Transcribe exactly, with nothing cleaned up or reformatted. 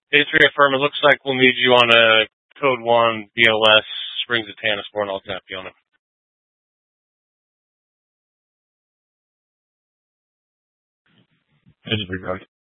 Base reaffirm, it looks like we'll need you on a code one B L S Springs of Tanniscore, and I'll tap you on it. Disregard.